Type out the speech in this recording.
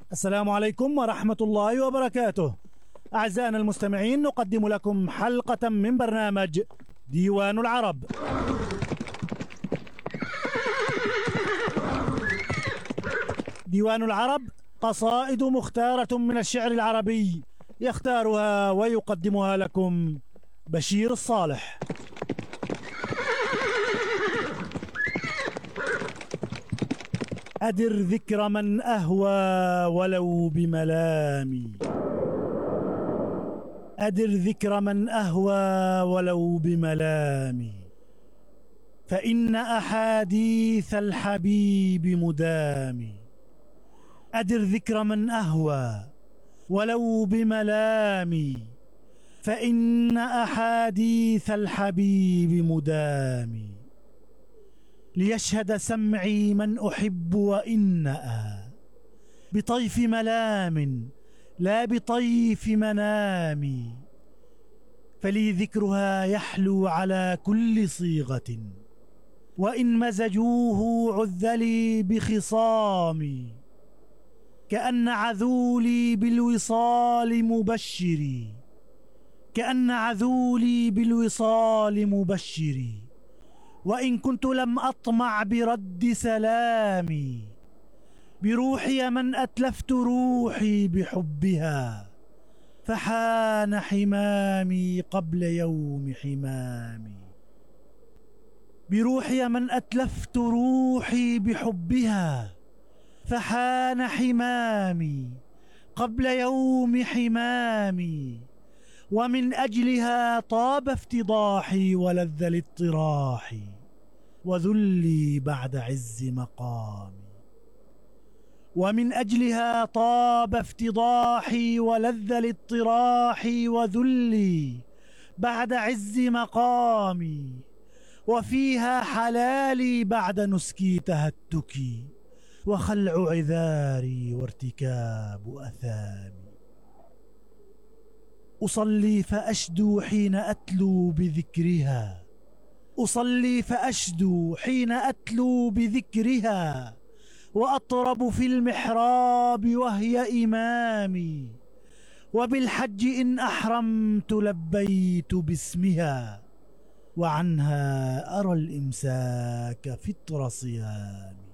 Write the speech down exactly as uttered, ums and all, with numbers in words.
السلام عليكم ورحمة الله وبركاته. أعزائنا المستمعين، نقدم لكم حلقة من برنامج ديوان العرب. ديوان العرب قصائد مختارة من الشعر العربي، يختارها ويقدمها لكم بشير الصالح. أدر ذكر من أهوى ولو بملامي، أدر ذكر من أهوى ولو بملامي، فإن أحاديث الحبيب مدامي. أدر ذكر من أهوى ولو بملامي، فإن أحاديث الحبيب مدامي. ليشهد سمعي من أحب وإنأ بطيف ملام لا بطيف منام، فلي ذكرها يحلو على كل صيغة، وإن مزجوه عذلي بخصامي. كأن عذولي بالوصال مبشري، كأن عذولي بالوصال مبشري، وإن كنت لم أطمع برد سلامي. بروحي من أتلفت روحي بحبها، فحان حمامي قبل يوم حمامي. بروحي من أتلفت روحي بحبها، فحان حمامي قبل يوم حمامي. ومن أجلها طاب افتضاحي ولذ الاضطراح، وذلي بعد عز مقامي. ومن أجلها طاب افتضاحي ولذ الاضطراح، وذلي بعد عز مقامي. وفيها حلالي بعد نسكي تهتكي، وخلع عذاري وارتكاب أثامي. أصلي فأشدو حين أتلو بذكرها، أصلي فأشدو حين أتلو بذكرها، وأطرب في المحراب وهي إمامي. وبالحج إن أحرمت لبيت باسمها، وعنها أرى الإمساك فطر صيامي.